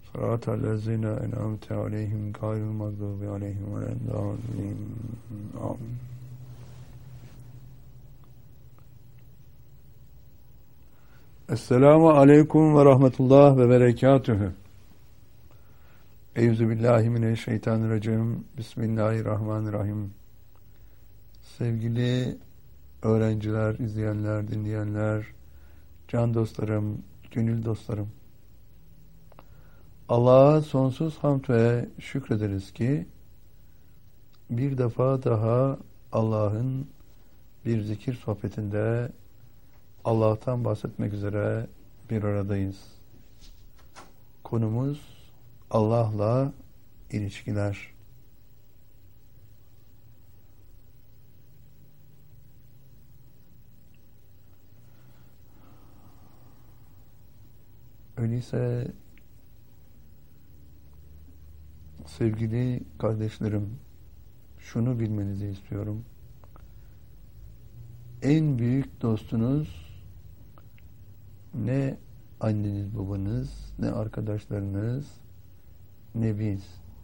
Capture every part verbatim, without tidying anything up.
Sıratallezine en'amte aleyhim gayril mağdubi aleyhim veleddâllîn. Amin. Esselamu aleyküm ve rahmetullah ve berekatühü. Euzubillahimineşşeytanirracim. Bismillahirrahmanirrahim. Sevgili öğrenciler, izleyenler, dinleyenler, can dostlarım, gönül dostlarım. Allah'a sonsuz hamd ve şükrederiz ki bir defa daha Allah'ın bir zikir sohbetinde Allah'tan bahsetmek üzere bir aradayız. Konumuz Allah'la ilişkiler. Öyleyse sevgili kardeşlerim, şunu bilmenizi istiyorum. En büyük dostunuz ne anneniz, babanız, ne arkadaşlarınız, ne biz.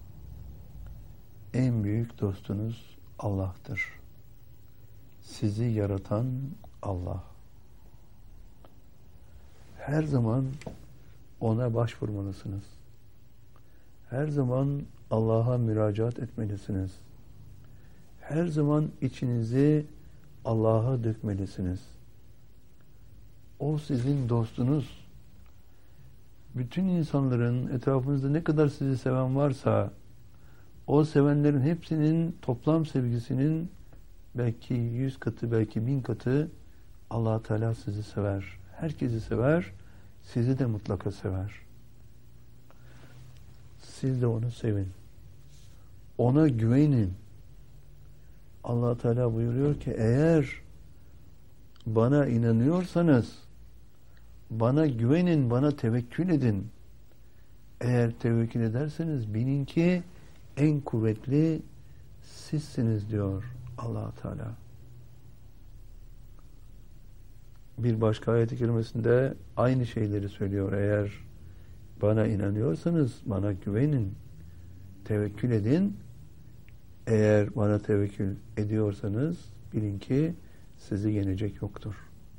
En büyük dostunuz Allah'tır. Sizi yaratan Allah. Her zaman ona başvurmalısınız. Her zaman Allah'a müracaat etmelisiniz. Her zaman içinizi Allah'a dökmelisiniz. O sizin dostunuz. Bütün insanların etrafınızda ne kadar sizi seven varsa, o sevenlerin hepsinin toplam sevgisinin belki yüz katı, belki bin katı Allah Teala sizi sever. Herkesi sever, sizi de mutlaka sever. Siz de onu sevin. Ona güvenin. Allah Teala buyuruyor ki eğer bana inanıyorsanız bana güvenin, bana tevekkül edin. Eğer tevekkül ederseniz bilin ki en kuvvetli sizsiniz diyor Allah Teala. Bir başka ayet-i kerimesinde aynı şeyleri söylüyor. Eğer bana inanıyorsanız bana güvenin, tevekkül edin. Eğer bana tevekkül ediyorsanız bilin ki sizi yenecek yoktur.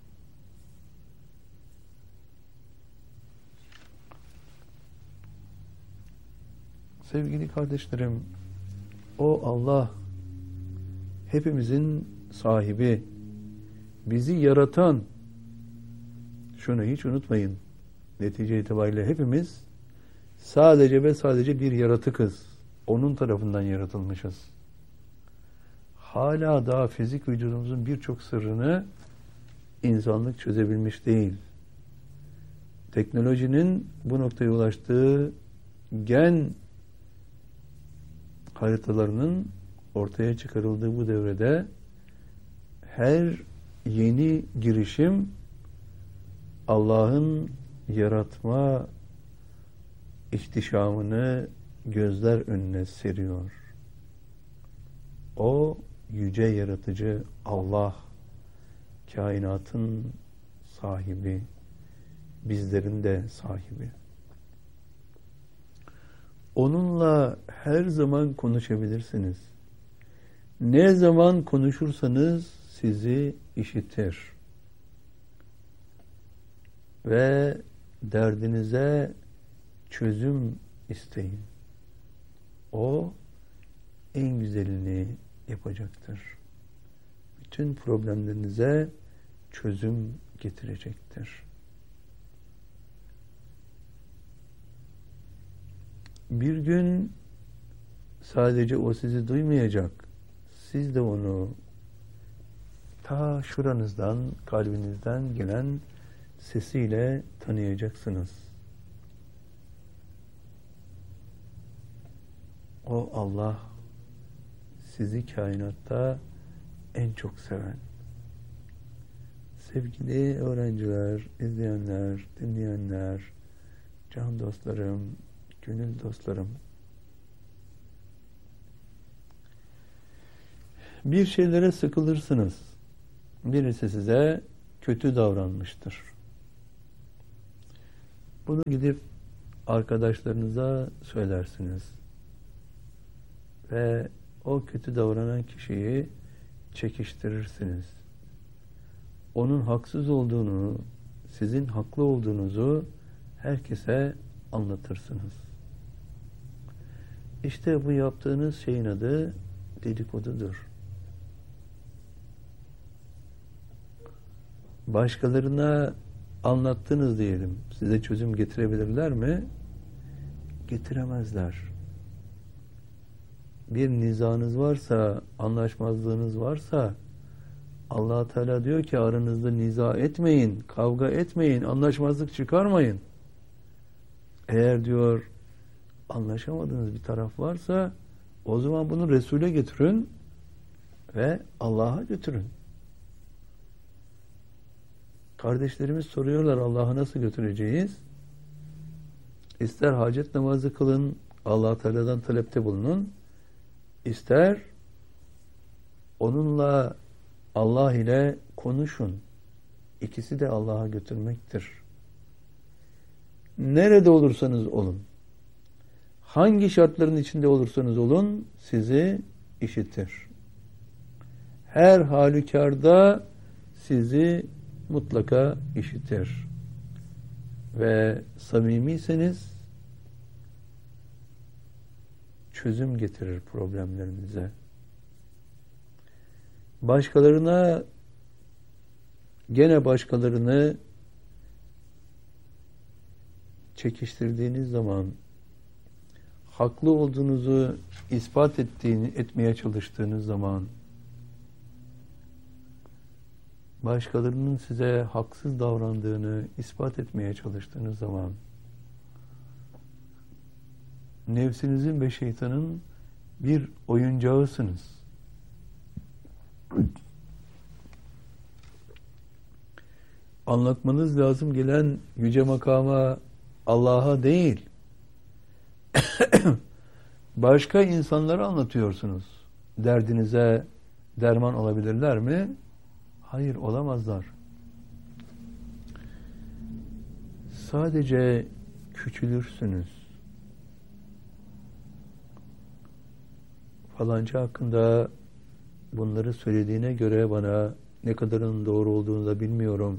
Sevgili kardeşlerim, o Allah hepimizin sahibi, bizi yaratan. Şunu hiç unutmayın. Netice itibariyle hepimiz sadece ve sadece bir yaratıkız. Onun tarafından yaratılmışız. Hala daha fizik vücudumuzun birçok sırrını insanlık çözebilmiş değil. Teknolojinin bu noktaya ulaştığı gen haritalarının ortaya çıkarıldığı bu devrede her yeni girişim Allah'ın yaratma ihtişamını gözler önüne seriyor. O yüce yaratıcı Allah, kainatın sahibi, bizlerin de sahibi. Onunla her zaman konuşabilirsiniz. Ne zaman konuşursanız sizi işitir. Ve derdinize çözüm isteyin. O en güzelini yapacaktır. Bütün problemlerinize çözüm getirecektir. Bir gün sadece o sizi duymayacak. Siz de onu ta şuranızdan, kalbinizden gelen sesiyle tanıyacaksınız. O Allah sizi kainatta en çok seven. Sevgili öğrenciler, izleyenler, dinleyenler, can dostlarım, gönül dostlarım. Bir şeylere sıkılırsınız. Birisi size kötü davranmıştır. Bunu gidip arkadaşlarınıza söylersiniz. Ve o kötü davranan kişiyi çekiştirirsiniz. Onun haksız olduğunu, sizin haklı olduğunuzu herkese anlatırsınız. İşte bu yaptığınız şeyin adı dedikodudur. Başkalarına anlattınız diyelim. Size çözüm getirebilirler mi? Getiremezler. Bir nizanız varsa, anlaşmazlığınız varsa Allah Teala diyor ki aranızda niza etmeyin, kavga etmeyin, anlaşmazlık çıkarmayın. Eğer diyor anlaşamadığınız bir taraf varsa o zaman bunu Resul'e getirin ve Allah'a götürün. Kardeşlerimiz soruyorlar Allah'a nasıl götüreceğiz? İster hacet namazı kılın, Allah Teala'dan talepte bulunun. İster onunla Allah ile konuşun. İkisi de Allah'a götürmektir. Nerede olursanız olun, hangi şartların içinde olursanız olun, sizi işitir. Her halükarda sizi mutlaka işitir. Ve samimiyseniz çözüm getirir problemlerinize. Başkalarına, gene başkalarını çekiştirdiğiniz zaman, haklı olduğunuzu ispat ettiğini, etmeye çalıştığınız zaman, başkalarının size haksız davrandığını ispat etmeye çalıştığınız zaman, nefsinizin ve şeytanın bir oyuncağısınız. Anlatmanız lazım gelen yüce makama Allah'a değil, başka insanlara anlatıyorsunuz. Derdinize derman olabilirler mi? Hayır, olamazlar. Sadece küçülürsünüz. Falanca hakkında bunları söylediğine göre bana ne kadarının doğru olduğunu da bilmiyorum.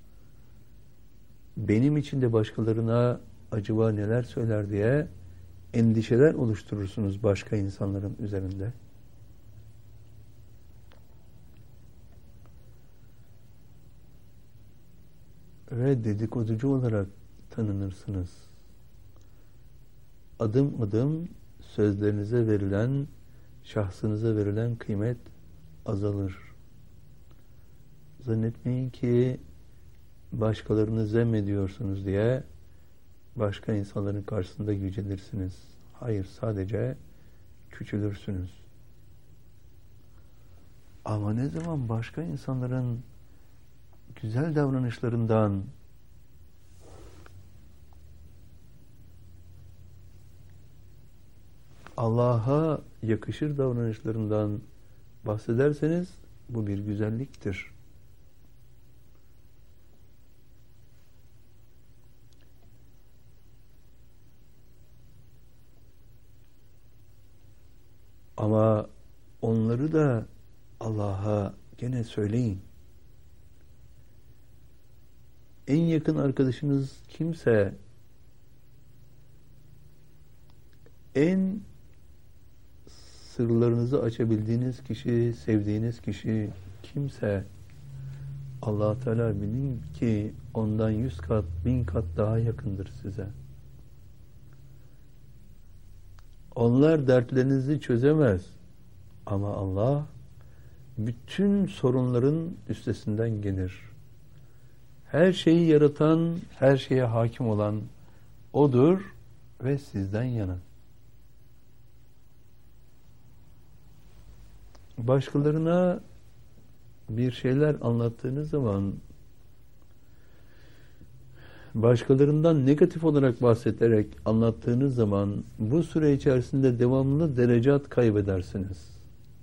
Benim için de başkalarına acaba neler söyler diye endişeler oluşturursunuz başka insanların üzerinde. Ve dedikoducu olarak tanınırsınız. Adım adım sözlerinize verilen, şahsınıza verilen kıymet azalır. Zannetmeyin ki başkalarını zemmediyorsunuz diye başka insanların karşısında yücelirsiniz. Hayır, sadece küçülürsünüz. Ama ne zaman başka insanların güzel davranışlarından, Allah'a yakışır davranışlarından bahsederseniz bu bir güzelliktir. Ama onları da Allah'a gene söyleyin. En yakın arkadaşınız kimse, en sırlarınızı açabildiğiniz kişi, sevdiğiniz kişi kimse, Allah Teala bilin ki ondan yüz kat, bin kat daha yakındır size. Onlar dertlerinizi çözemez. Ama Allah bütün sorunların üstesinden gelir. Her şeyi yaratan, her şeye hakim olan O'dur ve sizden yana. Başkalarına bir şeyler anlattığınız zaman, başkalarından negatif olarak bahsederek anlattığınız zaman bu süre içerisinde devamlı derecat kaybedersiniz.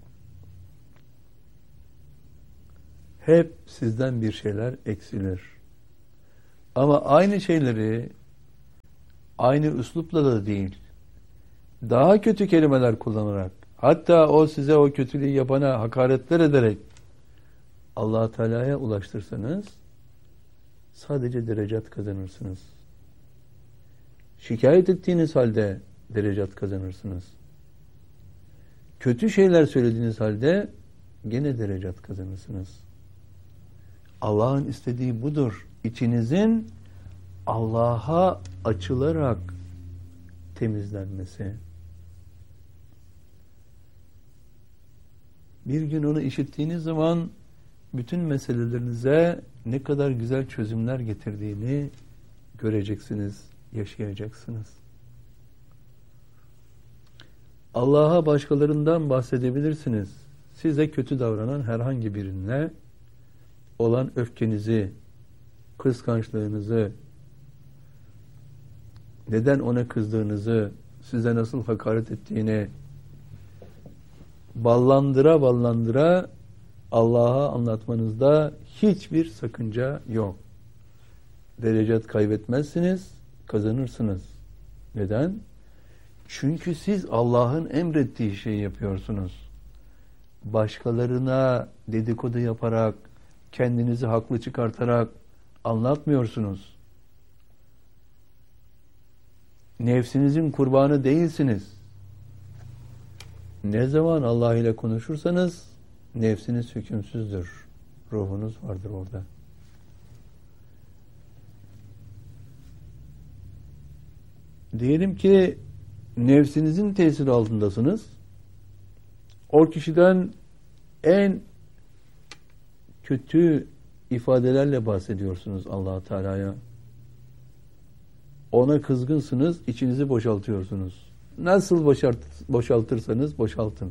Hep sizden bir şeyler eksilir. Ama aynı şeyleri aynı üslupla da değil, daha kötü kelimeler kullanarak, hatta o size o kötülüğü yapana hakaretler ederek Allah Teala'ya ulaştırsanız sadece derecat kazanırsınız. Şikayet ettiğiniz halde derecat kazanırsınız. Kötü şeyler söylediğiniz halde gene derecat kazanırsınız. Allah'ın istediği budur. İçinizin Allah'a açılarak temizlenmesi. Bir gün onu işittiğiniz zaman bütün meselelerinize ne kadar güzel çözümler getirdiğini göreceksiniz, yaşayacaksınız. Allah'a başkalarından bahsedebilirsiniz. Size kötü davranan herhangi birine olan öfkenizi, kıskançlığınızı, neden ona kızdığınızı, size nasıl hakaret ettiğini ballandıra ballandıra Allah'a anlatmanızda hiçbir sakınca yok. Derecat kaybetmezsiniz, kazanırsınız. Neden? Çünkü siz Allah'ın emrettiği şeyi yapıyorsunuz. Başkalarına dedikodu yaparak, kendinizi haklı çıkartarak anlatmıyorsunuz. Nefsinizin kurbanı değilsiniz. Ne zaman Allah ile konuşursanız nefsiniz hükümsüzdür. Ruhunuz vardır orada. Diyelim ki nefsinizin tesiri altındasınız. O kişiden en kötü ifadelerle bahsediyorsunuz Allah Teala'ya. Ona kızgınsınız, içinizi boşaltıyorsunuz. Nasıl boşalt, boşaltırsanız boşaltın.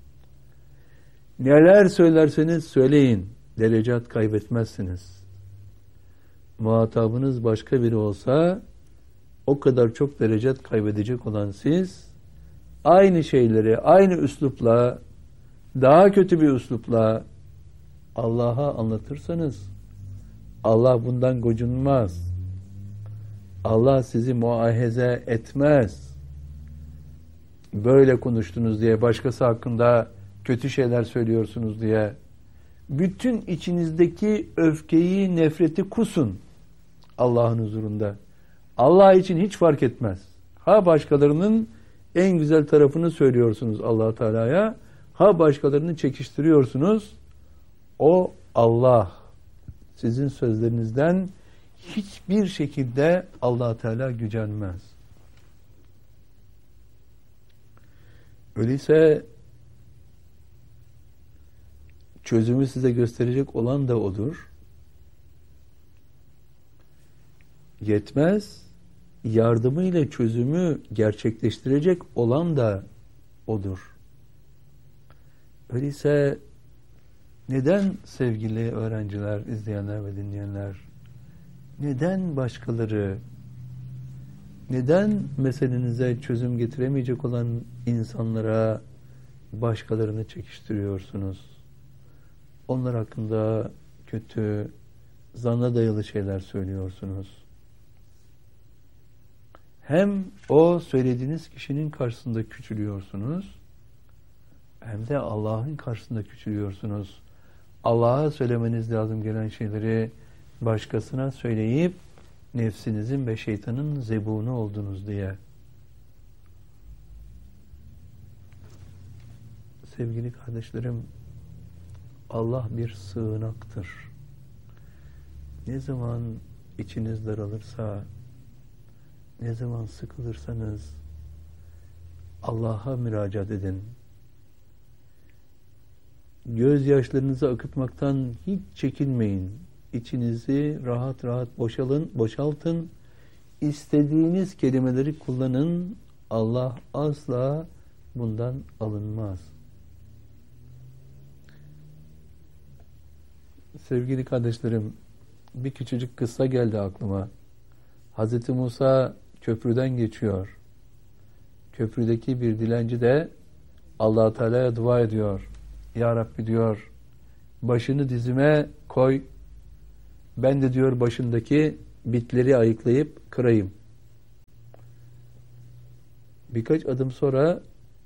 Neler söylerseniz söyleyin, derecat kaybetmezsiniz. Muhatabınız başka biri olsa, o kadar çok derecat kaybedecek olan siz, aynı şeyleri, aynı üslupla, daha kötü bir üslupla Allah'a anlatırsanız, Allah bundan gocunmaz. Allah sizi muahize etmez. Böyle konuştunuz diye, başkası hakkında kötü şeyler söylüyorsunuz diye, bütün içinizdeki öfkeyi, nefreti kusun Allah'ın huzurunda. Allah için hiç fark etmez. Ha başkalarının en güzel tarafını söylüyorsunuz Allah Teala'ya, ha başkalarını çekiştiriyorsunuz. O Allah sizin sözlerinizden hiçbir şekilde Allah Teala gücenmez. Öyleyse çözümü size gösterecek olan da odur. Yetmez, yardımıyla çözümü gerçekleştirecek olan da odur. Öyleyse neden sevgili öğrenciler, izleyenler ve dinleyenler, neden başkaları, neden meselenize çözüm getiremeyecek olan insanlara başkalarını çekiştiriyorsunuz? Onlar hakkında kötü, zanna dayalı şeyler söylüyorsunuz. Hem o söylediğiniz kişinin karşısında küçülüyorsunuz, hem de Allah'ın karşısında küçülüyorsunuz. Allah'a söylemeniz lazım gelen şeyleri başkasına söyleyip nefsinizin ve şeytanın zebunu oldunuz diye. Sevgili kardeşlerim, Allah bir sığınaktır. Ne zaman içiniz daralırsa, ne zaman sıkılırsanız Allah'a müracaat edin. Gözyaşlarınızı akıtmaktan hiç çekinmeyin. İçinizi rahat rahat boşalın, boşaltın. İstediğiniz kelimeleri kullanın. Allah asla bundan alınmaz. Sevgili kardeşlerim, bir küçücük kıssa geldi aklıma. Hazreti Musa köprüden geçiyor. Köprüdeki bir dilenci de Allah Teala'ya dua ediyor. Ya Rabbi diyor, başını dizime koy. Ben de diyor başındaki bitleri ayıklayıp kırayım. birkaç adım sonra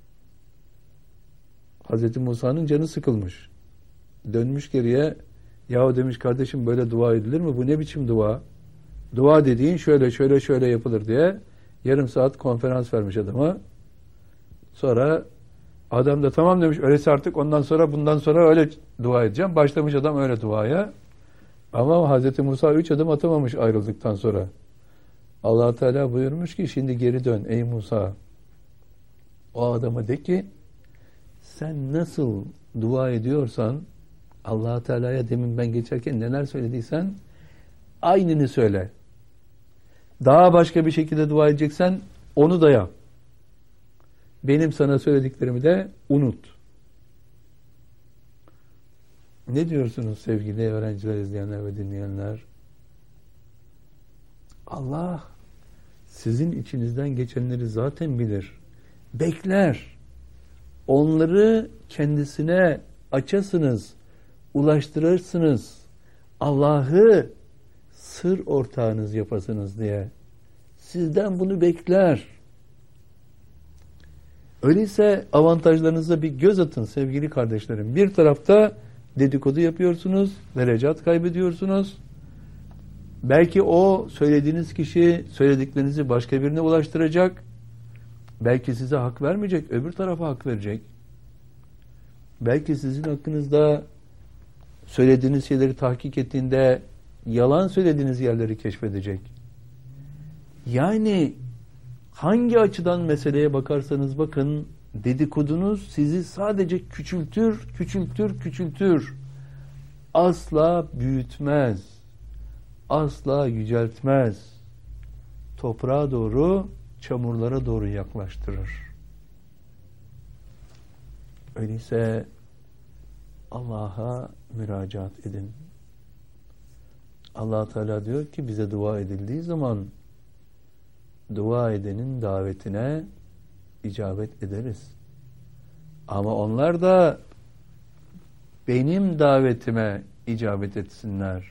Hazreti Musa'nın canı sıkılmış. Dönmüş geriye, yahu demiş kardeşim böyle dua edilir mi? Bu ne biçim dua? Dua dediğin şöyle şöyle şöyle yapılır diye yarım saat konferans vermiş adama. Sonra adam da tamam demiş, öyleyse artık ondan sonra bundan sonra öyle dua edeceğim. Başlamış adam öyle duaya. Ama Hazreti Musa üç adım atamamış ayrıldıktan sonra. Allah Teala buyurmuş ki şimdi geri dön ey Musa. O adama de ki sen nasıl dua ediyorsan Allah Teala'ya demin ben geçerken neler söylediysen aynını söyle. Daha başka bir şekilde dua edeceksen onu da yap. Benim sana söylediklerimi de unut. Ne diyorsunuz sevgili öğrenciler, izleyenler ve dinleyenler? Allah sizin içinizden geçenleri zaten bilir. Bekler. Onları kendisine açasınız, ulaştırırsınız. Allah'ı sır ortağınız yapasınız diye. Sizden bunu bekler. Öyleyse avantajlarınıza bir göz atın sevgili kardeşlerim. Bir tarafta dedikodu yapıyorsunuz, derecat kaybediyorsunuz. Belki o söylediğiniz kişi söylediklerinizi başka birine ulaştıracak. Belki size hak vermeyecek, öbür tarafa hak verecek. Belki sizin hakkınızda söylediğiniz şeyleri tahkik ettiğinde yalan söylediğiniz yerleri keşfedecek. Yani hangi açıdan meseleye bakarsanız bakın, dedikodunuz sizi sadece küçültür, küçültür, küçültür. Asla büyütmez. Asla yüceltmez. Toprağa doğru, çamurlara doğru yaklaştırır. Öyleyse Allah'a müracaat edin. Allah Teala diyor ki bize dua edildiği zaman dua edenin davetine icabet ederiz. Ama onlar da benim davetime icabet etsinler.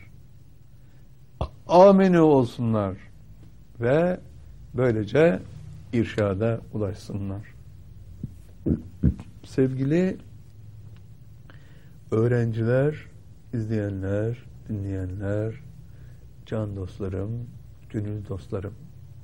Amenü olsunlar ve böylece irşada ulaşsınlar. Sevgili öğrenciler, izleyenler, dinleyenler, can dostlarım, gönül dostlarım.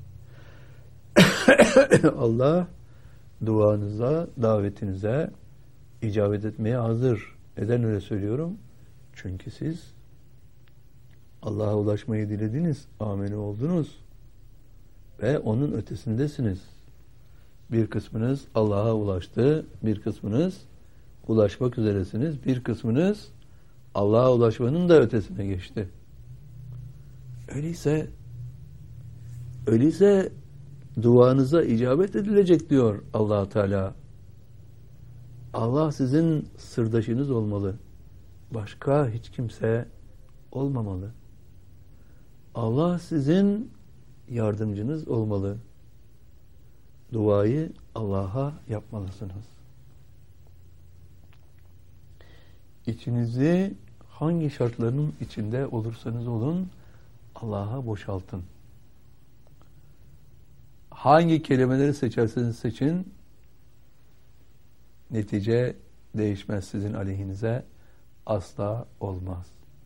Allah duanıza, davetinize icabet etmeye hazır. Neden öyle söylüyorum? Çünkü siz Allah'a ulaşmayı dilediniz, amenü oldunuz ve onun ötesindesiniz. Bir kısmınız Allah'a ulaştı, bir kısmınız ulaşmak üzeresiniz, bir kısmınız Allah'a ulaşmanın da ötesine geçti. Öyleyse öyleyse duanıza icabet edilecek diyor Allah Teala. Allah sizin sırdaşınız olmalı. Başka hiç kimse olmamalı. Allah sizin yardımcınız olmalı. Duayı Allah'a yapmalısınız. İçinizi hangi şartların içinde olursanız olun Allah'a boşaltın. Hangi kelimeleri seçerseniz seçin, netice değişmez sizin aleyhinize, asla olmaz.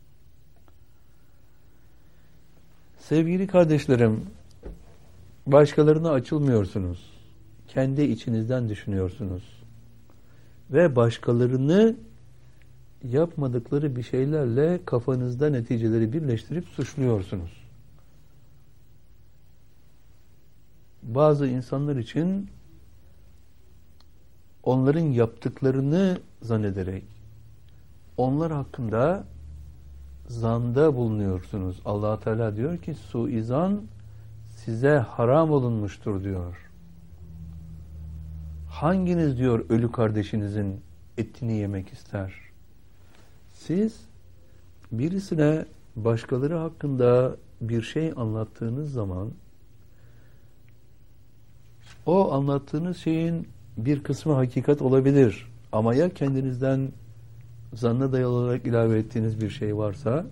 Sevgili kardeşlerim, başkalarına açılmıyorsunuz. Kendi içinizden düşünüyorsunuz. Ve başkalarını yapmadıkları bir şeylerle kafanızda neticeleri birleştirip suçluyorsunuz. Bazı insanlar için onların yaptıklarını zannederek onlar hakkında zanda bulunuyorsunuz. Allah Teala diyor ki suizan size haram olunmuştur diyor. Hanginiz diyor ölü kardeşinizin etini yemek ister? Siz birisine başkaları hakkında bir şey anlattığınız zaman o anlattığınız şeyin bir kısmı hakikat olabilir. Ama ya kendinizden zanna dayalı olarak ilave ettiğiniz bir şey varsa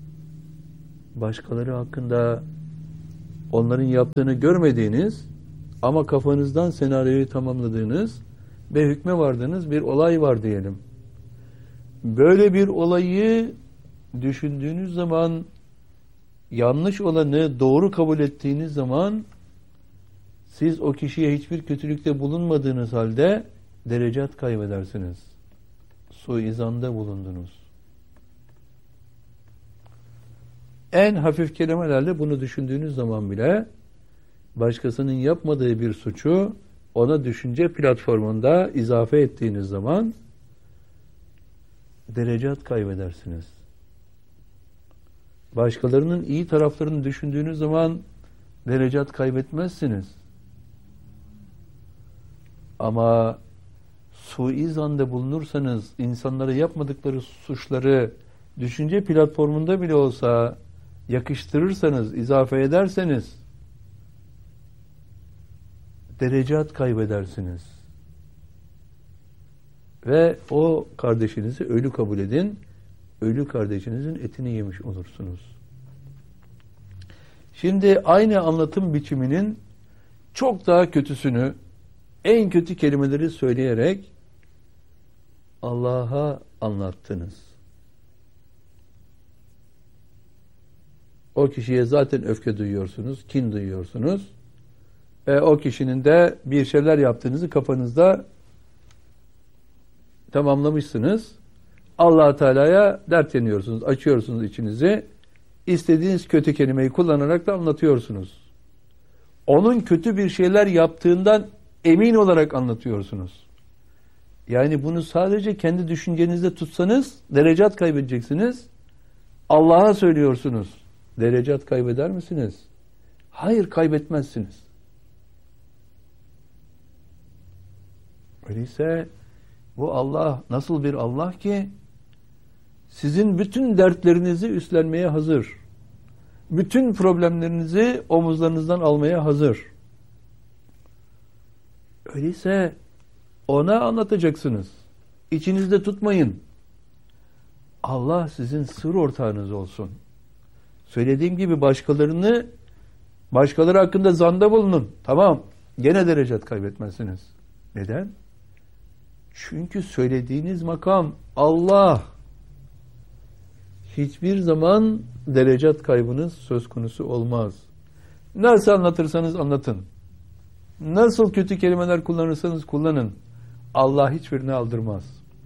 başkaları hakkında onların yaptığını görmediğiniz Ama kafanızdan senaryoyu tamamladığınız ve hükme vardığınız bir olay var diyelim. Böyle bir olayı düşündüğünüz zaman, yanlış olanı doğru kabul ettiğiniz zaman, siz o kişiye hiçbir kötülükte bulunmadığınız halde derecat kaybedersiniz. Suizanda bulundunuz. En hafif kelimelerle bunu düşündüğünüz zaman bile başkasının yapmadığı bir suçu ona düşünce platformunda izafe ettiğiniz zaman derecat kaybedersiniz. Başkalarının iyi taraflarını düşündüğünüz zaman derecat kaybetmezsiniz. Ama suizanda bulunursanız, insanlara yapmadıkları suçları düşünce platformunda bile olsa yakıştırırsanız, izafe ederseniz derecat kaybedersiniz. Ve o kardeşinizi ölü kabul edin, ölü kardeşinizin etini yemiş olursunuz. Şimdi aynı anlatım biçiminin çok daha kötüsünü, en kötü kelimeleri söyleyerek Allah'a anlattınız. O kişiye zaten öfke duyuyorsunuz, kin duyuyorsunuz. E, o kişinin de bir şeyler yaptığınızı kafanızda tamamlamışsınız. Allah Teala'ya dert yanıyorsunuz, açıyorsunuz içinizi. İstediğiniz kötü kelimeyi kullanarak da anlatıyorsunuz. Onun kötü bir şeyler yaptığından emin olarak anlatıyorsunuz. Yani bunu sadece kendi düşüncenizde tutsanız derecat kaybedeceksiniz. Allah'a söylüyorsunuz. Derecat kaybeder misiniz? Hayır, kaybetmezsiniz. Öyleyse bu Allah nasıl bir Allah ki sizin bütün dertlerinizi üstlenmeye hazır. Bütün problemlerinizi omuzlarınızdan almaya hazır. Öyleyse ona anlatacaksınız. İçinizde tutmayın. Allah sizin sır ortağınız olsun. Söylediğim gibi başkalarını, başkaları hakkında zanda bulunun. Tamam, gene derecat kaybetmezsiniz. Neden? Çünkü söylediğiniz makam Allah. Hiçbir zaman derecat kaybınız söz konusu olmaz. Nasıl anlatırsanız anlatın. Nasıl kötü kelimeler kullanırsanız kullanın. Allah hiçbirini aldırmaz.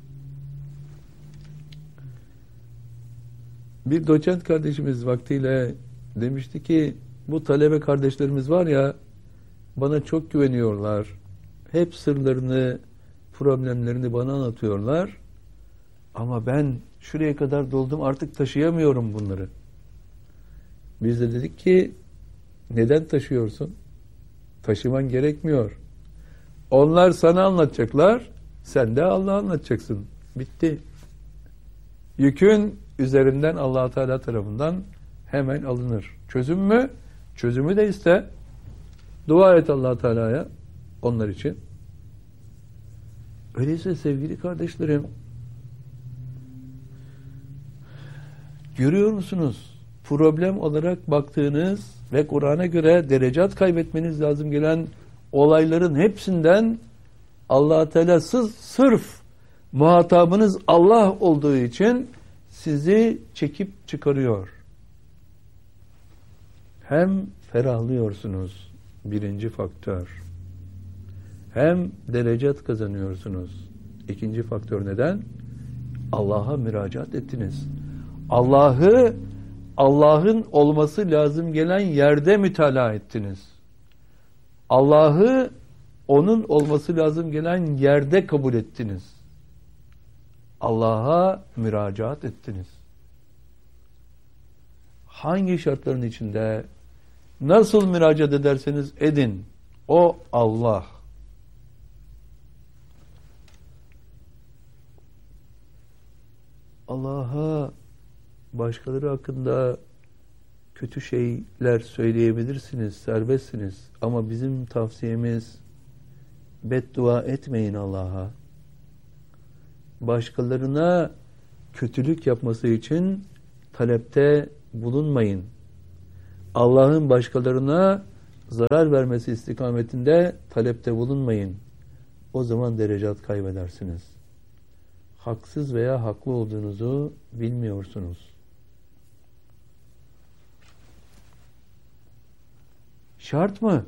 Bir doçent kardeşimiz vaktiyle demişti ki bu talebe kardeşlerimiz var ya, bana çok güveniyorlar. Hep sırlarını, problemlerini bana anlatıyorlar. Ama ben şuraya kadar doldum, artık taşıyamıyorum bunları. Biz de dedik ki neden taşıyorsun? Taşıman gerekmiyor. Onlar sana anlatacaklar, sen de Allah'a anlatacaksın. Bitti. Yükün üzerinden Allah Teala tarafından hemen alınır. Çözüm mü? Çözümü de iste. Dua et Allah Teala'ya onlar için. Öyleyse sevgili kardeşlerim, görüyor musunuz? Problem olarak baktığınız ve Kur'an'a göre derecat kaybetmeniz lazım gelen olayların hepsinden Allah Teala sırf muhatabınız Allah olduğu için sizi çekip çıkarıyor. Hem ferahlıyorsunuz, birinci faktör. Hem derecat kazanıyorsunuz. İkinci faktör neden? Allah'a müracaat ettiniz. Allah'ı Allah'ın olması lazım gelen yerde mütalaa ettiniz. Allah'ı onun olması lazım gelen yerde kabul ettiniz. Allah'a müracaat ettiniz. Hangi şartların içinde nasıl müracaat ederseniz edin, o Allah. Allah'a başkaları hakkında kötü şeyler söyleyebilirsiniz, serbestsiniz. Ama bizim tavsiyemiz beddua etmeyin Allah'a. Başkalarına kötülük yapması için talepte bulunmayın. Allah'ın başkalarına zarar vermesi istikametinde talepte bulunmayın. O zaman derecat kaybedersiniz. Haksız veya haklı olduğunuzu bilmiyorsunuz. Şart mı?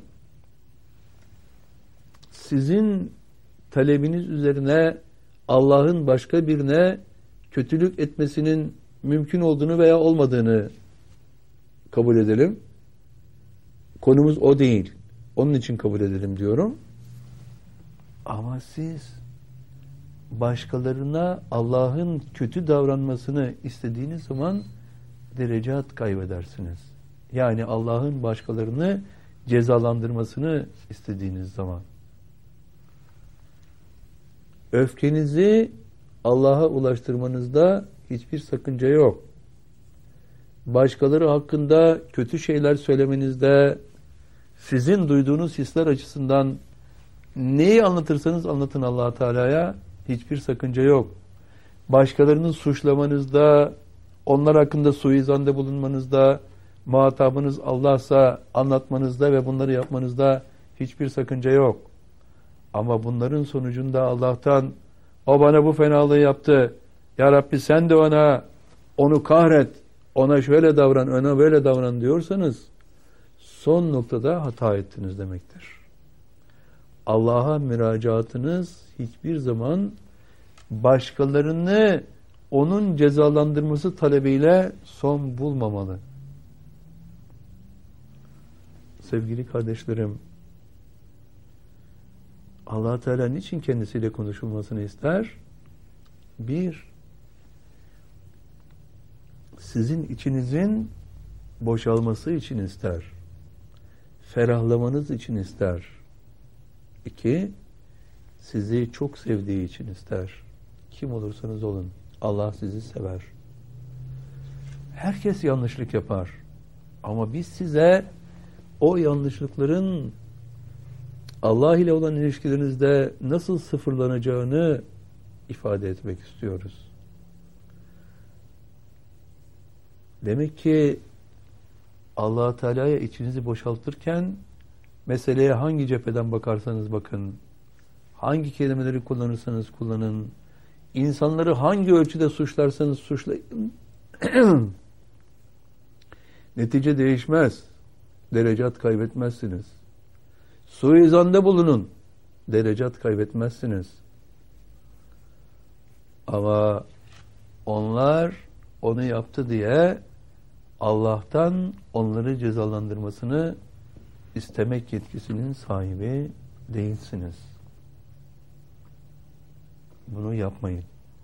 Sizin talebiniz üzerine Allah'ın başka birine kötülük etmesinin mümkün olduğunu veya olmadığını kabul edelim. Konumuz o değil. Onun için kabul edelim diyorum. Ama siz başkalarına Allah'ın kötü davranmasını istediğiniz zaman derecat kaybedersiniz. Yani Allah'ın başkalarını cezalandırmasını istediğiniz zaman. Öfkenizi Allah'a ulaştırmanızda hiçbir sakınca yok. Başkaları hakkında kötü şeyler söylemenizde, sizin duyduğunuz hisler açısından neyi anlatırsanız anlatın Allah Teala'ya, hiçbir sakınca yok. Başkalarının suçlamanızda, onlar hakkında suizanda bulunmanızda, muhatabınız Allah'sa anlatmanızda ve bunları yapmanızda hiçbir sakınca yok. Ama bunların sonucunda Allah'tan o bana bu fenalığı yaptı, ya Rabbi sen de ona onu kahret, ona şöyle davran, ona böyle davran diyorsanız son noktada hata ettiniz demektir. Allah'a müracaatınız hiçbir zaman başkalarını onun cezalandırması talebiyle son bulmamalı. Sevgili kardeşlerim, Allah Teala niçin kendisiyle konuşulmasını ister? Bir, sizin içinizin boşalması için ister. Ferahlamanız için ister. İki, sizi çok sevdiği için ister. Kim olursanız olun, Allah sizi sever. Herkes yanlışlık yapar. Ama biz size o yanlışlıkların Allah ile olan ilişkilerinizde nasıl sıfırlanacağını ifade etmek istiyoruz. Demek ki Allah Teala'ya içinizi boşaltırken meseleye hangi cepheden bakarsanız bakın, hangi kelimeleri kullanırsanız kullanın, insanları hangi ölçüde suçlarsanız suçlayın, netice değişmez. Derecat kaybetmezsiniz. Suizanda bulunun. Derecat kaybetmezsiniz. Ama onlar onu yaptı diye Allah'tan onları cezalandırmasını istemek yetkisinin sahibi değilsiniz. Bunu yapmayın.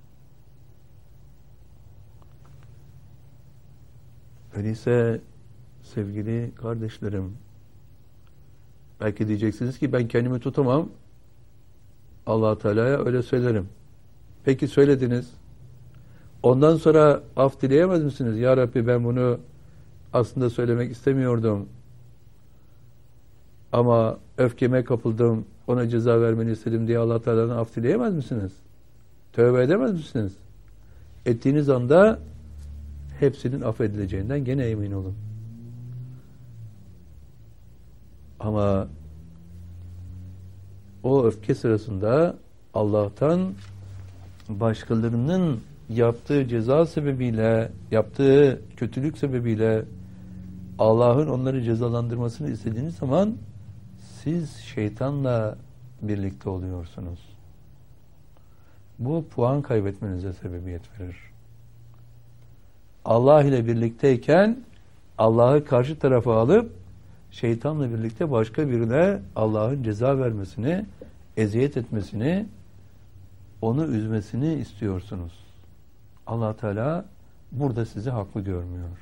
Öyleyse sevgili kardeşlerim, belki diyeceksiniz ki ben kendimi tutamam, Allah Teala'ya öyle söylerim. Peki söylediniz. Ondan sonra af dileyemez misiniz? Ya Rabbi ben bunu aslında söylemek istemiyordum. Ama öfkeme kapıldım, ona ceza vermeni istedim diye Allah Teala'dan af dileyemez misiniz? Tövbe edemez misiniz? Ettiğiniz anda hepsinin affedileceğinden gene emin olun. Ama o öfke sırasında Allah'tan başkalarının yaptığı ceza sebebiyle, yaptığı kötülük sebebiyle Allah'ın onları cezalandırmasını istediğiniz zaman siz şeytanla birlikte oluyorsunuz. Bu puan kaybetmenize sebebiyet verir. Allah ile birlikteyken Allah'ı karşı tarafa alıp şeytanla birlikte başka birine Allah'ın ceza vermesini, eziyet etmesini, onu üzmesini istiyorsunuz. Allah Teala burada sizi haklı görmüyor.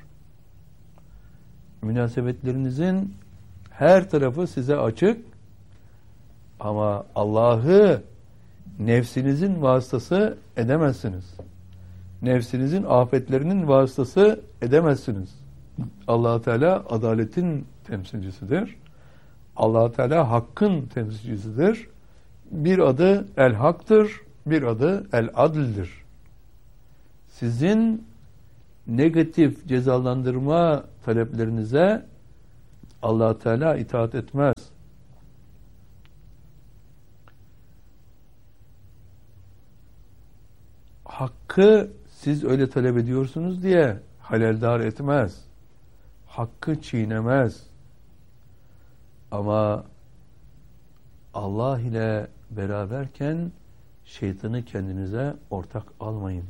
Münasebetlerinizin her tarafı size açık ama Allah'ı nefsinizin vasıtası edemezsiniz. Nefsinizin afetlerinin vasıtası edemezsiniz. Allah Teala adaletin temsilcisidir. Allah Teala hakkın temsilcisidir. Bir adı el haktır, bir adı el adildir. Sizin negatif cezalandırma taleplerinize Allah Teala itaat etmez. Hakkı siz öyle talep ediyorsunuz diye haleldar etmez. Hakkı çiğnemez. Ama Allah ile beraberken şeytanı kendinize ortak almayın.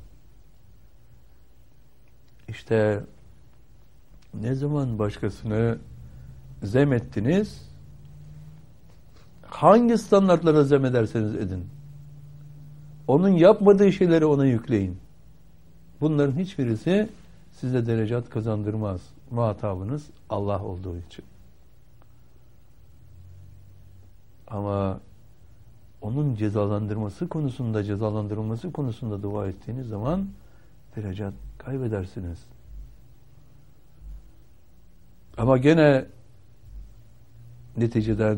İşte ne zaman başkasını zem ettiniz, hangi standartlara zem ederseniz edin, onun yapmadığı şeyleri ona yükleyin. Bunların hiçbirisi size derecat kazandırmaz. Muhatabınız Allah olduğu için. Ama onun cezalandırması konusunda, cezalandırılması konusunda dua ettiğiniz zaman derecat kaybedersiniz. Ama gene neticeden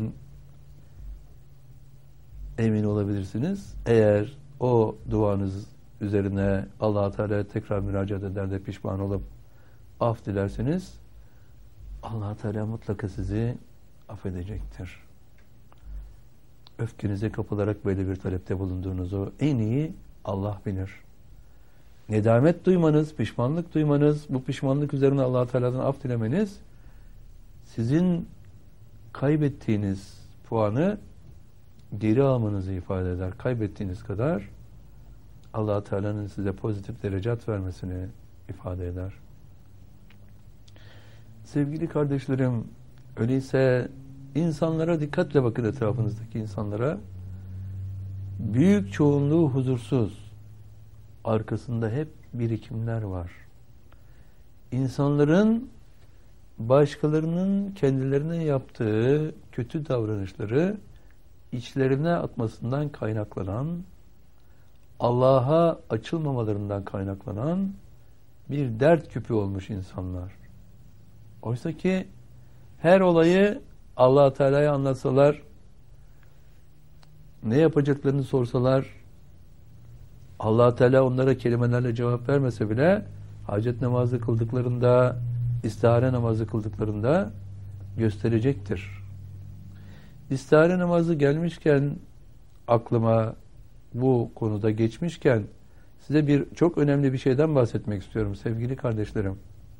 emin olabilirsiniz. Eğer o duanız üzerine Allah-u Teala'ya tekrar müracaat eder de pişman olup af dilerseniz Allah-u Teala mutlaka sizi affedecektir. Öfkenize kapılarak böyle bir talepte bulunduğunuzu en iyi Allah bilir. Nedamet duymanız, pişmanlık duymanız, bu pişmanlık üzerine Allah-u Teala'dan af dilemeniz sizin kaybettiğiniz puanı geri almanızı ifade eder. Kaybettiğiniz kadar Allah-u Teala'nın size pozitif derecat vermesini ifade eder. Sevgili kardeşlerim, öyleyse insanlara dikkatle bakın, etrafınızdaki insanlara. Büyük çoğunluğu huzursuz. Arkasında hep birikimler var. İnsanların başkalarının kendilerine yaptığı kötü davranışları içlerine atmasından kaynaklanan, Allah'a açılmamalarından kaynaklanan bir dert küpü olmuş insanlar. Oysa ki her olayı Allah-u Teala'ya anlatsalar, ne yapacaklarını sorsalar, Allah-u Teala onlara kelimelerle cevap vermese bile hacet namazı kıldıklarında, istihare namazı kıldıklarında gösterecektir. İstihare namazı gelmişken, aklıma bu konuda geçmişken size bir çok önemli bir şeyden bahsetmek istiyorum sevgili kardeşlerim.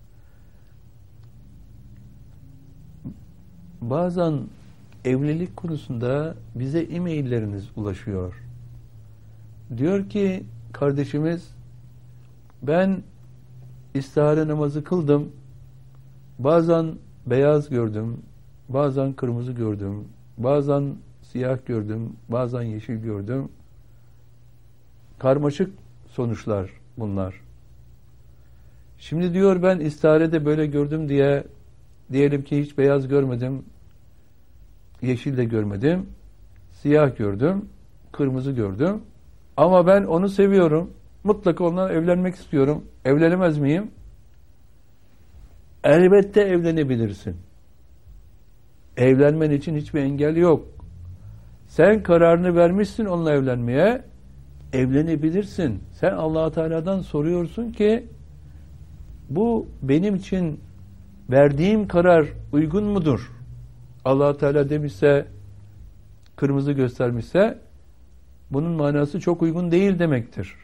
Bazen evlilik konusunda bize e-mailleriniz ulaşıyor. Diyor ki kardeşimiz, ben istihare namazı kıldım. Bazen beyaz gördüm, bazen kırmızı gördüm, bazen siyah gördüm, bazen yeşil gördüm. Karmaşık sonuçlar bunlar. Şimdi diyor, ben istiharede böyle gördüm diye, diyelim ki hiç beyaz görmedim, yeşil de görmedim, siyah gördüm, kırmızı gördüm. Ama ben onu seviyorum. Mutlaka onunla evlenmek istiyorum. Evlenemez miyim? Elbette evlenebilirsin. Evlenmen için hiçbir engel yok. Sen kararını vermişsin onunla evlenmeye. Evlenebilirsin. Sen Allah-u Teala'dan soruyorsun ki bu benim için verdiğim karar uygun mudur? Allah-u Teala demişse, kırmızı göstermişse bunun manası çok uygun değil demektir.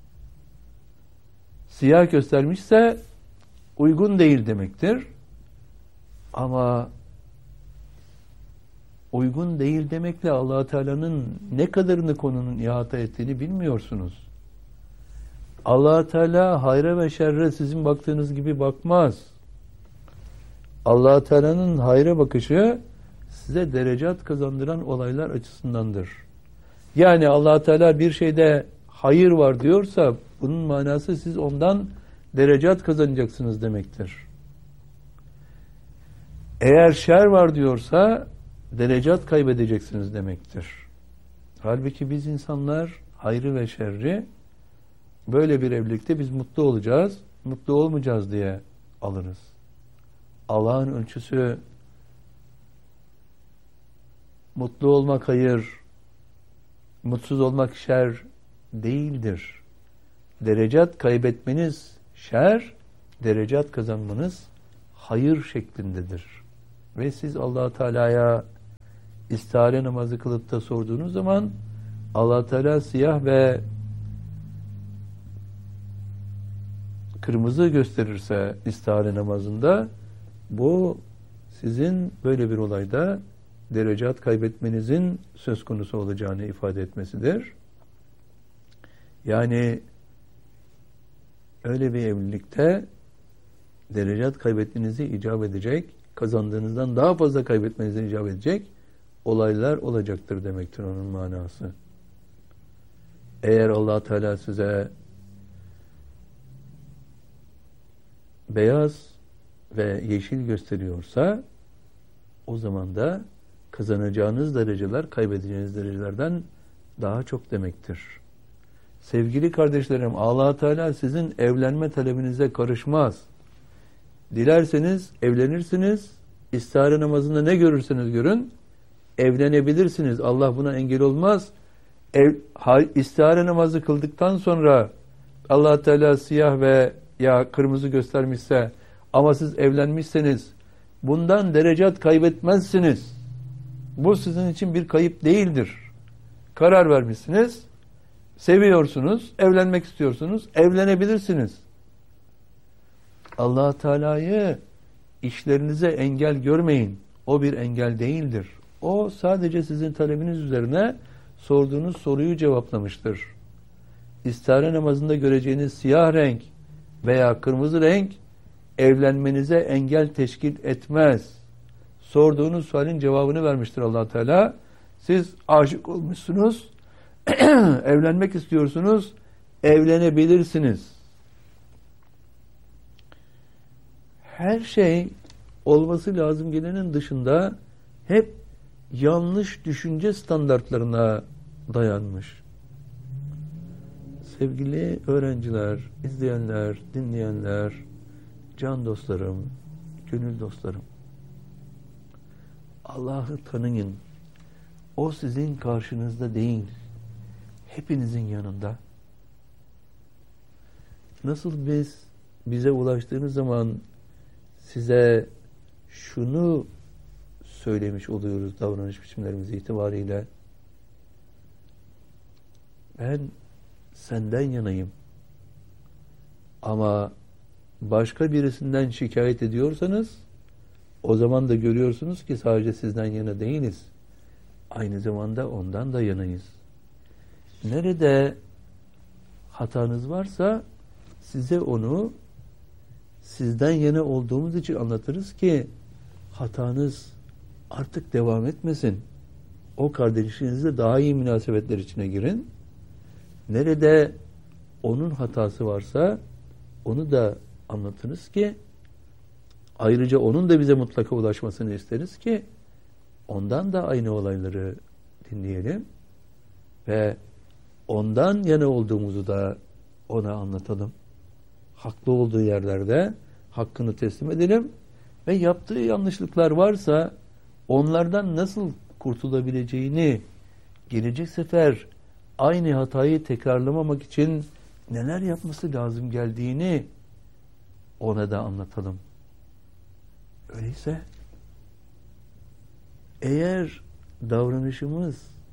Siyah göstermişse uygun değil demektir. Ama uygun değil demekle Allah-u Teala'nın ne kadarını konunun ihata ettiğini bilmiyorsunuz. Allah-u Teala hayra ve şerre sizin baktığınız gibi bakmaz. Allah-u Teala'nın hayra bakışı size derecat kazandıran olaylar açısındandır. Yani Allah-u Teala bir şeyde hayır var diyorsa bunun manası siz ondan derecat kazanacaksınız demektir. Eğer şer var diyorsa derecat kaybedeceksiniz demektir. Halbuki biz insanlar hayrı ve şerri böyle bir evlilikte biz mutlu olacağız, mutlu olmayacağız diye alırız. Allah'ın ölçüsü mutlu olmak hayır, mutsuz olmak şer değildir. Derecat kaybetmeniz şer, derecat kazanmanız hayır şeklindedir. Ve siz Allah Teala'ya istihare namazı kılıp da sorduğunuz zaman Allah Teala siyah ve kırmızı gösterirse istihare namazında, bu sizin böyle bir olayda derecat kaybetmenizin söz konusu olacağını ifade etmesidir. Yani öyle bir evlilikte derecat kaybetmenizi icap edecek, kazandığınızdan daha fazla kaybetmenizi icap edecek olaylar olacaktır demektir onun manası. Eğer Allah Teala size beyaz ve yeşil gösteriyorsa, o zaman da kazanacağınız dereceler kaybedeceğiniz derecelerden daha çok demektir. Sevgili kardeşlerim, Allah Teala sizin evlenme talebinize karışmaz. Dilerseniz evlenirsiniz, istihare namazında ne görürseniz görün, evlenebilirsiniz. Allah buna engel olmaz. Ev, istihare namazı kıldıktan sonra Allah Teala siyah ve ya kırmızı göstermişse ama siz evlenmişseniz bundan derecat kaybetmezsiniz. Bu sizin için bir kayıp değildir. Karar vermişsiniz, seviyorsunuz, evlenmek istiyorsunuz, evlenebilirsiniz. Allah Teala'yı işlerinize engel görmeyin. O bir engel değildir. O sadece sizin talebiniz üzerine sorduğunuz soruyu cevaplamıştır. İstihare namazında göreceğiniz siyah renk veya kırmızı renk evlenmenize engel teşkil etmez. Sorduğunuz sualin cevabını vermiştir Allah Teala. Siz aşık olmuşsunuz, evlenmek istiyorsunuz, evlenebilirsiniz. Her şey olması lazım gelenin dışında hep yanlış düşünce standartlarına dayanmış. Sevgili öğrenciler, izleyenler, dinleyenler, can dostlarım, gönül dostlarım, Allah'ı tanıyın. O sizin karşınızda değil, hepinizin yanında. Nasıl biz bize ulaştığınız zaman size şunu söylemiş oluyoruz davranış biçimlerimiz itibariyle: ben senden yanayım. Ama başka birisinden şikayet ediyorsanız, o zaman da görüyorsunuz ki sadece sizden yana değiliz. Aynı zamanda ondan da yanayız. Nerede hatanız varsa size onu sizden yana olduğumuz için anlatırız ki hatanız artık devam etmesin. O kardeşinizle daha iyi münasebetler içine girin. Nerede onun hatası varsa onu da anlatınız ki, ayrıca onun da bize mutlaka ulaşmasını isteriz ki ondan da aynı olayları dinleyelim ve ondan yana olduğumuzu da ona anlatalım. Haklı olduğu yerlerde hakkını teslim edelim ve yaptığı yanlışlıklar varsa onlardan nasıl kurtulabileceğini, gelecek sefer aynı hatayı tekrarlamamak için neler yapması lazım geldiğini ona da anlatalım. Öyleyse eğer davranışımız,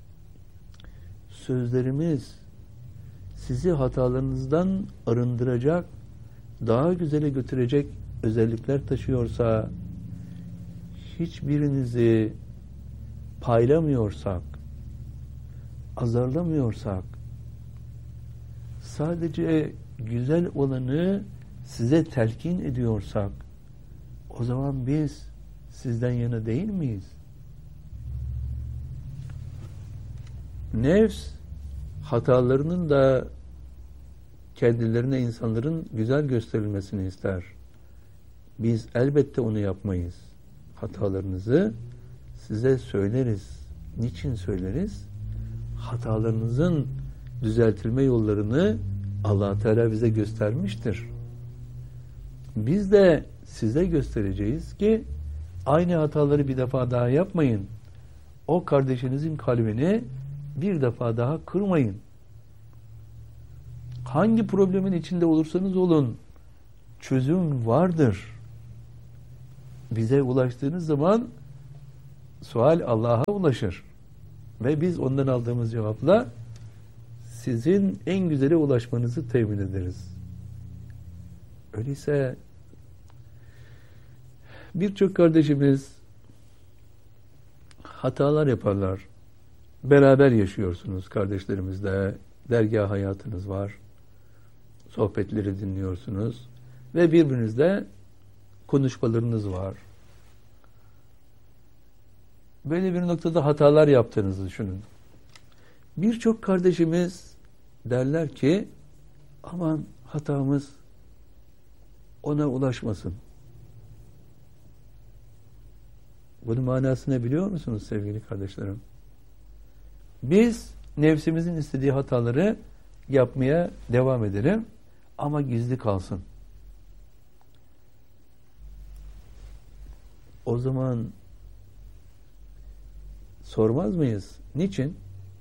sözlerimiz sizi hatalarınızdan arındıracak, daha güzele götürecek özellikler taşıyorsa, hiçbirinizi paylamıyorsak, azarlamıyorsak, sadece güzel olanı size telkin ediyorsak, o zaman biz sizden yana değil miyiz? Nefs hatalarının da kendilerine, insanların güzel gösterilmesini ister. Biz elbette onu yapmayız. Hatalarınızı size söyleriz. Niçin söyleriz? Hatalarınızın düzeltilme yollarını Allah Teala bize göstermiştir. Biz de size göstereceğiz ki aynı hataları bir defa daha yapmayın. O kardeşinizin kalbini bir defa daha kırmayın. Hangi problemin içinde olursanız olun, çözüm vardır. bize ulaştığınız zaman sual Allah'a ulaşır. Ve biz ondan aldığımız cevapla sizin en güzele ulaşmanızı temin ederiz. Öyleyse birçok kardeşimiz hatalar yaparlar. Beraber yaşıyorsunuz kardeşlerimizle. Dergâh hayatınız var. Sohbetleri dinliyorsunuz. Ve birbirinizle konuşmalarınız var. Böyle bir noktada hatalar yaptığınızı düşünün. Birçok kardeşimiz derler ki aman hatamız ona ulaşmasın. Bunun manasını biliyor musunuz sevgili kardeşlerim? Biz nefsimizin istediği hataları yapmaya devam edelim ama gizli kalsın. O zaman sormaz mıyız? Niçin?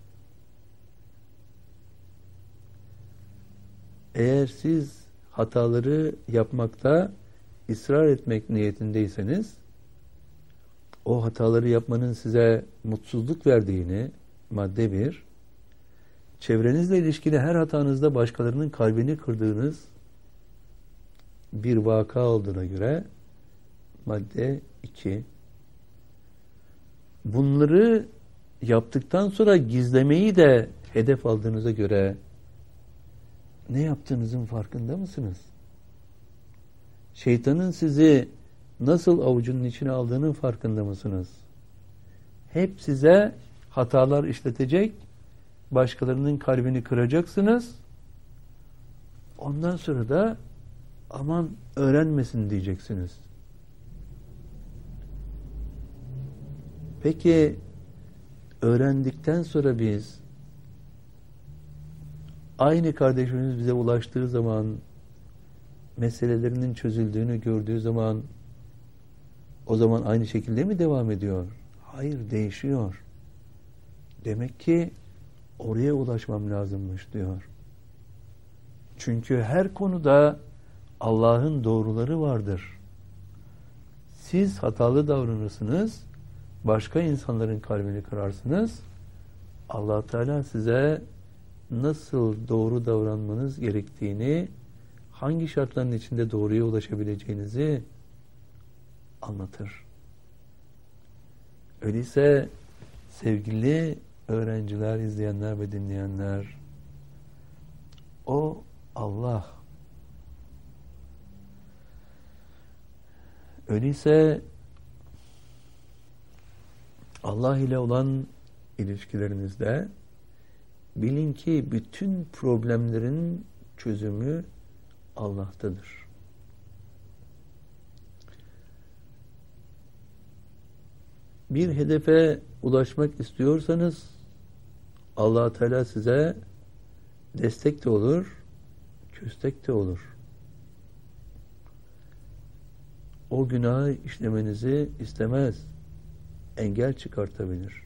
Eğer siz hataları yapmakta ısrar etmek niyetindeyseniz o hataları yapmanın size mutsuzluk verdiğini madde bir, çevrenizle ilişkili her hatanızda başkalarının kalbini kırdığınız bir vaka olduğuna göre madde iki, bunları yaptıktan sonra gizlemeyi de hedef aldığınıza göre ne yaptığınızın farkında mısınız? Şeytanın sizi nasıl avucunun içine aldığının farkında mısınız? Hep size hatalar işletecek, başkalarının kalbini kıracaksınız. Ondan sonra da aman öğrenmesin diyeceksiniz. Peki öğrendikten sonra biz aynı kardeşimiz bize ulaştığı zaman, meselelerinin çözüldüğünü gördüğü zaman o zaman aynı şekilde mi devam ediyor? Hayır, değişiyor. Demek ki oraya ulaşmam lazımmış diyor. Çünkü her konuda Allah'ın doğruları vardır. Siz hatalı davranırsınız, başka insanların kalbini kırarsınız. Allah Teala size nasıl doğru davranmanız gerektiğini, hangi şartların içinde doğruya ulaşabileceğinizi anlatır. Öyleyse sevgili öğrenciler, izleyenler ve dinleyenler, o Allah. Öyleyse Allah ile olan ilişkilerinizde bilin ki bütün problemlerin çözümü Allah'tadır. Bir hedefe ulaşmak istiyorsanız Allah Teala size destek de olur, köstek de olur. O günahı işlemenizi istemez, engel çıkartabilir.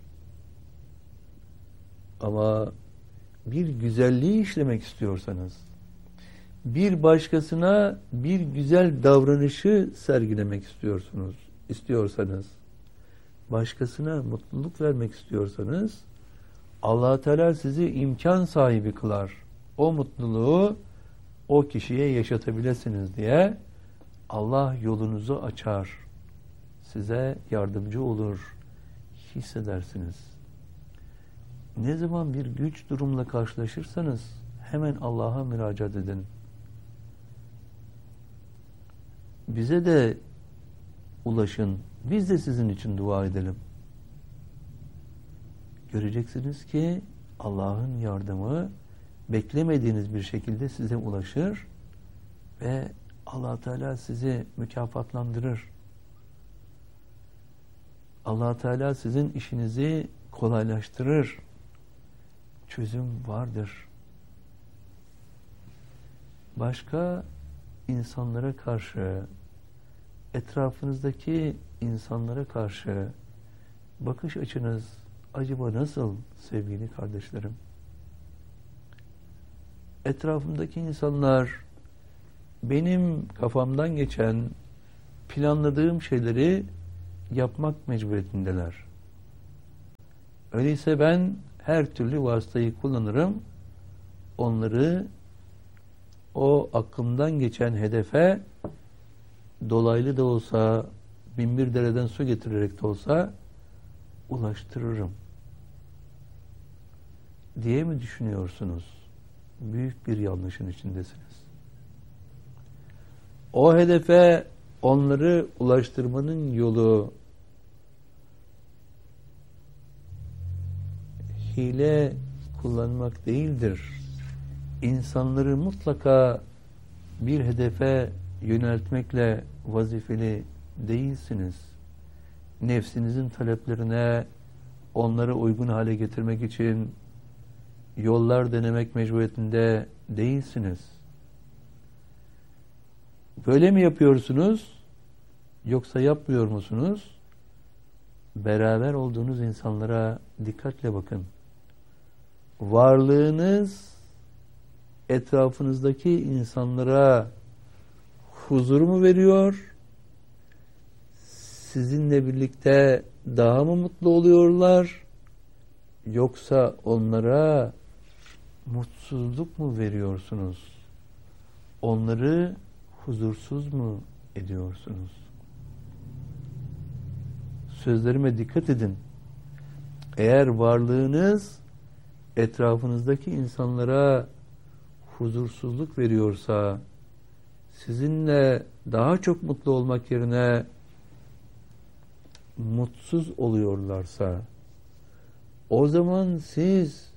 Ama bir güzelliği işlemek istiyorsanız, bir başkasına bir güzel davranışı sergilemek istiyorsunuz, istiyorsanız, başkasına mutluluk vermek istiyorsanız, Allah Teala sizi imkan sahibi kılar. O mutluluğu o kişiye yaşatabilirsiniz diye Allah yolunuzu açar. Size yardımcı olur. Hissedersiniz. Ne zaman bir güç durumla karşılaşırsanız hemen Allah'a müracaat edin. Bize de ulaşın. Biz de sizin için dua edelim. Göreceksiniz ki Allah'ın yardımı beklemediğiniz bir şekilde size ulaşır ve Allah Teala sizi mükafatlandırır. Allah Teala sizin işinizi kolaylaştırır. Çözüm vardır. Başka insanlara karşı, etrafınızdaki insanlara karşı bakış açınız acaba nasıl sevgili kardeşlerim? Etrafımdaki insanlar benim kafamdan geçen planladığım şeyleri yapmak mecburiyetindeler. Öyleyse ben her türlü vasıtayı kullanırım. Onları o aklımdan geçen hedefe dolaylı da olsa, bin bir dereden su getirerek de olsa ulaştırırım diye mi düşünüyorsunuz? Büyük bir yanlışın içindesiniz. O hedefe onları ulaştırmanın yolu hile kullanmak değildir. İnsanları mutlaka bir hedefe yöneltmekle vazifeli değilsiniz. Nefsinizin taleplerine onları uygun hale getirmek için yollar denemek mecburiyetinde değilsiniz. Böyle mi yapıyorsunuz? Yoksa yapmıyor musunuz? Beraber olduğunuz insanlara dikkatle bakın. Varlığınız etrafınızdaki insanlara huzur mu veriyor? Sizinle birlikte daha mı mutlu oluyorlar? Yoksa onlara mutsuzluk mu veriyorsunuz? Onları huzursuz mu ediyorsunuz? Sözlerime dikkat edin. Eğer varlığınız etrafınızdaki insanlara huzursuzluk veriyorsa, sizinle daha çok mutlu olmak yerine mutsuz oluyorlarsa, o zaman siz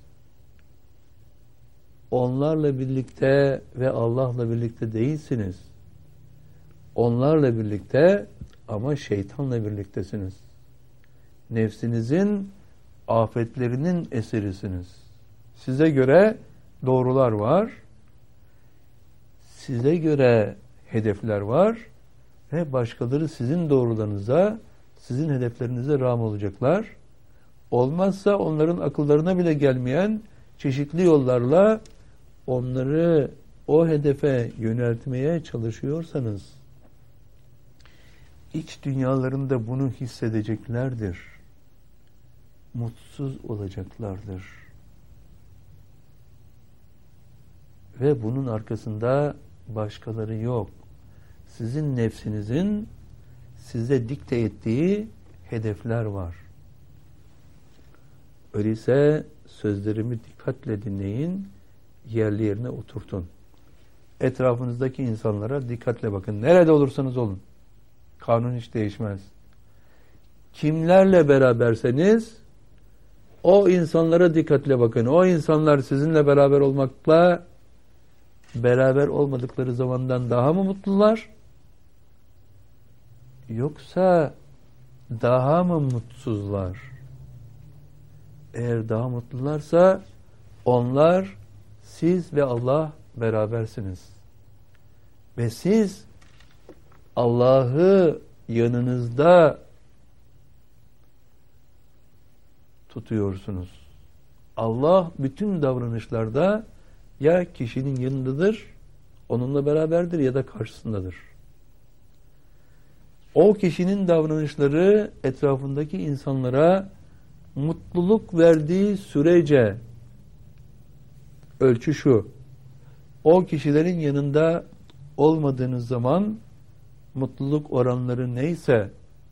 onlarla birlikte ve Allah'la birlikte değilsiniz. Onlarla birlikte ama şeytanla birliktesiniz. Nefsinizin afetlerinin esirisiniz. Size göre doğrular var. Size göre hedefler var ve başkaları sizin doğrularınıza, sizin hedeflerinize rağm olacaklar. Olmazsa onların akıllarına bile gelmeyen çeşitli yollarla onları o hedefe yöneltmeye çalışıyorsanız, iç dünyalarında bunu hissedeceklerdir. Mutsuz olacaklardır. Ve bunun arkasında başkaları yok. Sizin nefsinizin size dikte ettiği hedefler var. Öyleyse sözlerimi dikkatle dinleyin, yerli yerine oturtun. Etrafınızdaki insanlara dikkatle bakın. Nerede olursanız olun. Kanun hiç değişmez. Kimlerle beraberseniz o insanlara dikkatle bakın. O insanlar sizinle beraber olmakla beraber olmadıkları zamandan daha mı mutlular? Yoksa daha mı mutsuzlar? Eğer daha mutlularsa onlar, siz ve Allah berabersiniz. Ve siz Allah'ı yanınızda tutuyorsunuz. Allah bütün davranışlarda ya kişinin yanındadır, onunla beraberdir ya da karşısındadır. O kişinin davranışları etrafındaki insanlara mutluluk verdiği sürece ölçü şu: o kişilerin yanında olmadığınız zaman mutluluk oranları neyse,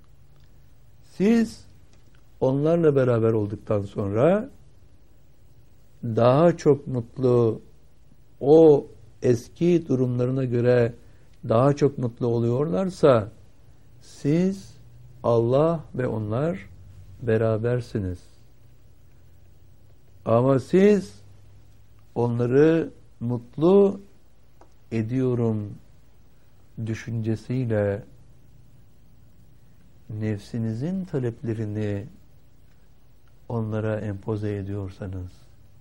siz onlarla beraber olduktan sonra daha çok mutlu, o eski durumlarına göre daha çok mutlu oluyorlarsa, siz, Allah ve onlar berabersiniz. Ama siz onları mutlu ediyorum düşüncesiyle nefsinizin taleplerini onlara empoze ediyorsanız,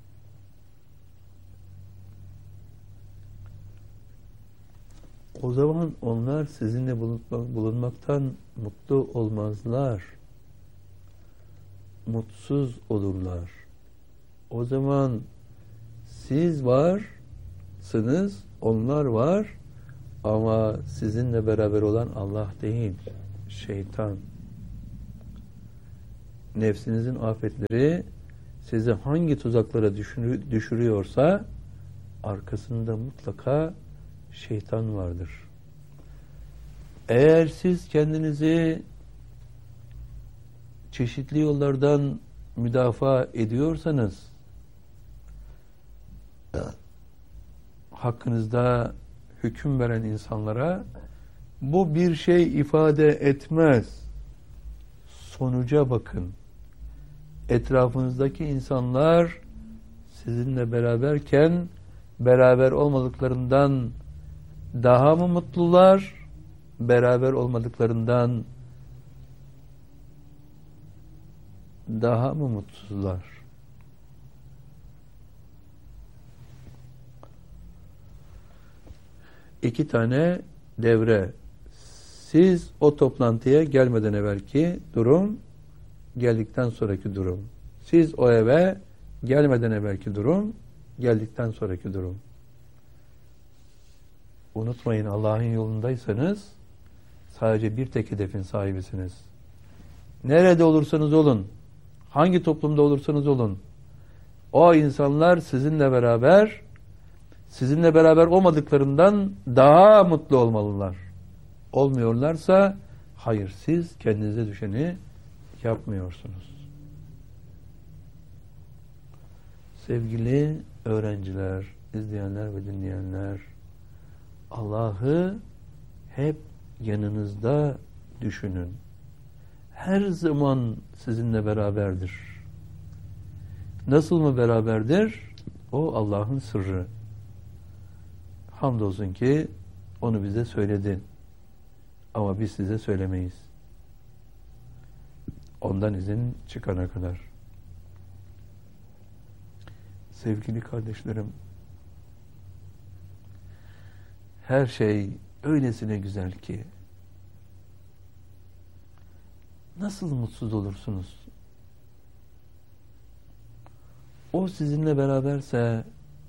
o zaman onlar sizinle bulunmaktan mutlu olmazlar. Mutsuz olurlar. O zaman siz varsınız, onlar var Ama sizinle beraber olan Allah değil, şeytan. Nefsinizin afetleri sizi hangi tuzaklara düşürüyorsa arkasında mutlaka şeytan vardır. Eğer siz kendinizi çeşitli yollardan müdafaa ediyorsanız, hakkınızda hüküm veren insanlara bu bir şey ifade etmez. Sonuca bakın. Etrafınızdaki insanlar sizinle beraberken beraber olmadıklarından daha mı mutlular, beraber olmadıklarından daha mı mutsuzlar? İki tane devre. Siz o toplantıya gelmeden evvelki durum, geldikten sonraki durum. Siz o eve gelmeden evvelki durum, geldikten sonraki durum. Unutmayın, Allah'ın yolundaysanız sadece bir tek hedefin sahibisiniz. Nerede olursanız olun, hangi toplumda olursanız olun, o insanlar sizinle beraber, sizinle beraber olmadıklarından daha mutlu olmalılar. Olmuyorlarsa, hayır, siz kendinize düşeni yapmıyorsunuz. Sevgili öğrenciler, izleyenler ve dinleyenler, Allah'ı hep yanınızda düşünün. Her zaman sizinle beraberdir. Nasıl mı beraberdir? O Allah'ın sırrı. Hamdolsun ki onu bize söyledi. Ama biz size söylemeyiz. Ondan izin çıkana kadar. Sevgili kardeşlerim, her şey öylesine güzel ki nasıl mutsuz olursunuz? O sizinle beraberse,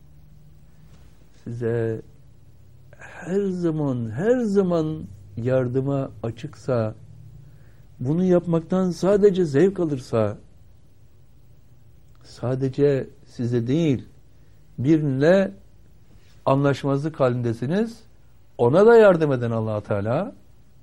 size her zaman her zaman yardıma açıksa, bunu yapmaktan sadece zevk alırsa, sadece size değil, birine anlaşmazlık halindesiniz, ona da yardım eden Allah Teala,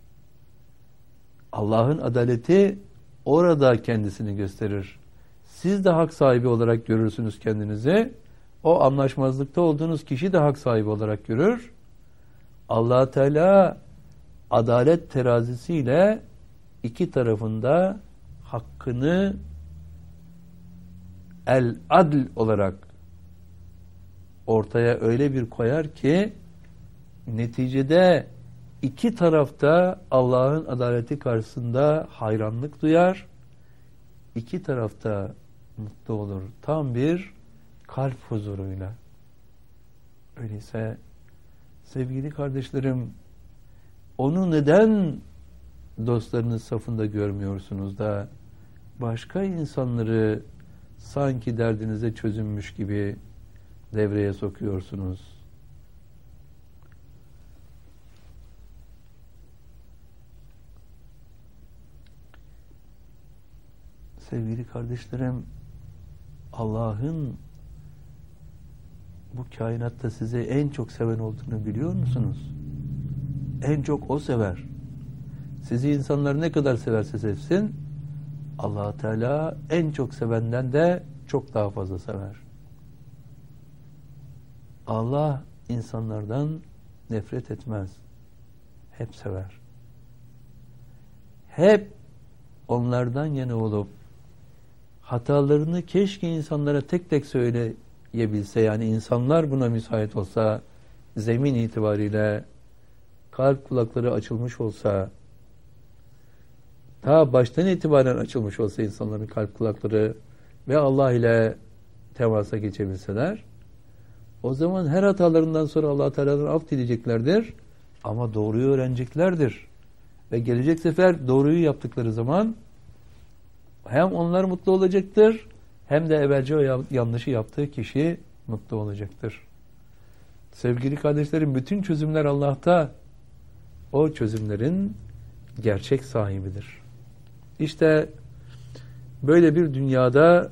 Allah'ın adaleti orada kendisini gösterir. Siz de hak sahibi olarak görürsünüz kendinizi. O anlaşmazlıkta olduğunuz kişi de hak sahibi olarak görür. Allah Teala adalet terazisiyle iki tarafında hakkını el-adl olarak ortaya öyle bir koyar ki neticede iki tarafta Allah'ın adaleti karşısında hayranlık duyar. İki tarafta mutlu olur. Tam bir kalp huzuruyla. Öyleyse sevgili kardeşlerim, onu neden dostlarınız safında görmüyorsunuz da başka insanları sanki derdinize çözünmüş gibi devreye sokuyorsunuz? Sevgili kardeşlerim, Allah'ın bu kainatta size en çok seven olduğunu biliyor musunuz? En çok O sever. Sizi insanlar ne kadar severse sevsin, Allah Teala en çok sevenden de çok daha fazla sever. Allah insanlardan nefret etmez. Hep sever. Hep onlardan yana olup hatalarını keşke insanlara tek tek söyleyebilse, yani insanlar buna müsait olsa, zemin itibariyle kalp kulakları açılmış olsa, ta baştan itibaren açılmış olsa insanların kalp kulakları ve Allah ile temasa geçebilseler, o zaman her hatalarından sonra Allah Teala'dan af dileyeceklerdir ama doğruyu öğreneceklerdir. Ve gelecek sefer doğruyu yaptıkları zaman hem onlar mutlu olacaktır, hem de evvelce o yanlışı yaptığı kişi mutlu olacaktır. Sevgili kardeşlerim, bütün çözümler Allah'ta. O çözümlerin gerçek sahibidir. İşte böyle bir dünyada